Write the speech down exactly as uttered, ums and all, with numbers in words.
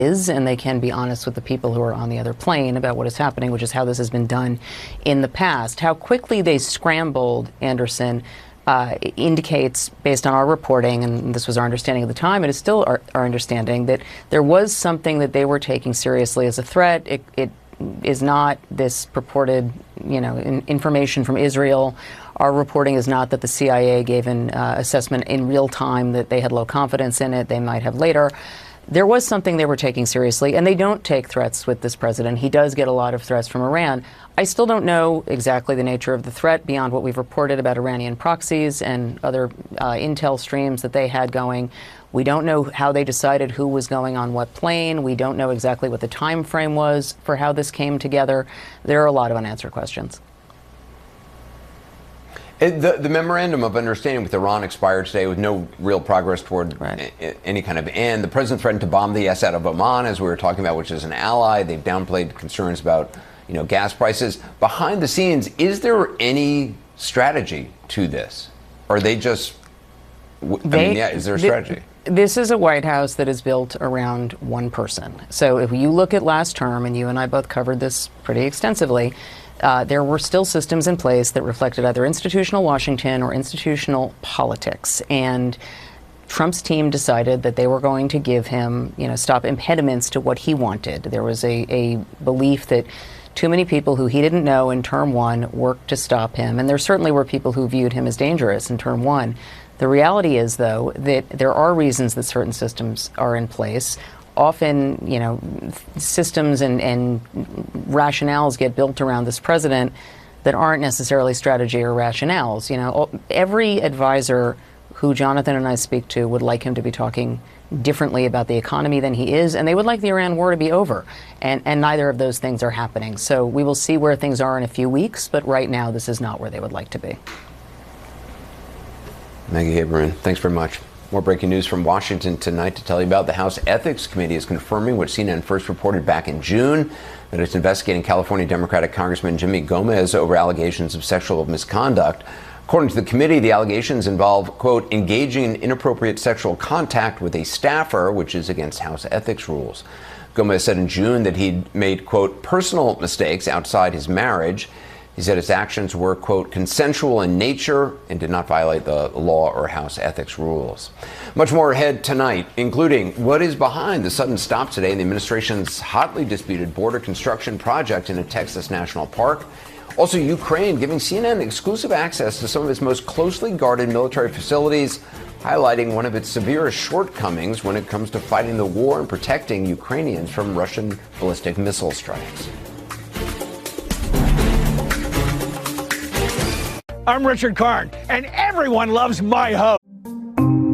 is, and they can be honest with the people who are on the other plane about what is happening, which is how this has been done in the past. How quickly they scrambled, Anderson, uh, indicates, based on our reporting, and this was our understanding at the time, it is still our, our understanding, that there was something that they were taking seriously as a threat. It, it is not this purported, you know, in, information from Israel. Our reporting is not that the C I A gave an uh, assessment in real time that they had low confidence in it. They might have later. There was something they were taking seriously, and they don't take threats with this president. He does get a lot of threats from Iran. I still don't know exactly the nature of the threat beyond what we've reported about Iranian proxies and other uh, intel streams that they had going. We don't know how they decided who was going on what plane. We don't know exactly what the time frame was for how this came together. There are a lot of unanswered questions. It, the, the memorandum of understanding with Iran expired today with no real progress toward right. a, any kind of end. The president threatened to bomb the S out of Oman, as we were talking about, which is an ally. They've downplayed concerns about, you know, gas prices. Behind the scenes, is there any strategy to this? Or are they just, I they, mean, yeah, is there a strategy? The, This is a White House that is built around one person. So if you look at last term, and you and I both covered this pretty extensively, uh, there were still systems in place that reflected either institutional Washington or institutional politics. And Trump's team decided that they were going to give him, you know, stop impediments to what he wanted. There was a, a belief that too many people who he didn't know in term one worked to stop him. And there certainly were people who viewed him as dangerous in term one. The reality is, though, that there are reasons that certain systems are in place. Often, you know, systems and, and rationales get built around this president that aren't necessarily strategy or rationales. You know, every advisor who Jonathan and I speak to would like him to be talking differently about the economy than he is, and they would like the Iran war to be over. And, and neither of those things are happening. So we will see where things are in a few weeks, but right now this is not where they would like to be. Maggie Haberman, thanks very much. More breaking news from Washington tonight to tell you about. The House Ethics Committee is confirming what C N N first reported back in June, that it's investigating California Democratic Congressman Jimmy Gomez over allegations of sexual misconduct. According to the committee, the allegations involve, quote, engaging in inappropriate sexual contact with a staffer, which is against House ethics rules. Gomez said in June that he'd made, quote, personal mistakes outside his marriage. He said his actions were, quote, consensual in nature and did not violate the law or House ethics rules. Much more ahead tonight, including what is behind the sudden stop today in the administration's hotly disputed border construction project in a Texas national park. Also, Ukraine giving C N N exclusive access to some of its most closely guarded military facilities, highlighting one of its severest shortcomings when it comes to fighting the war and protecting Ukrainians from Russian ballistic missile strikes. I'm Richard Karn, and everyone loves my host.